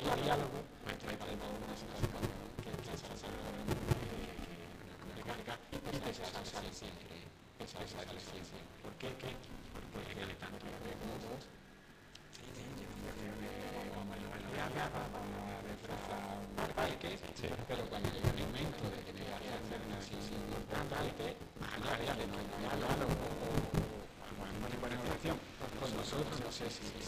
diálogo, pues traemos una situación que se desarrolla una carga y que se sale siempre. ¿Por qué? Porque tanto como vos, pero cuando llega el momento de que hay que hacer una decisión importante, más allá de no hay diálogo o alguna negociación, con nosotros no sé si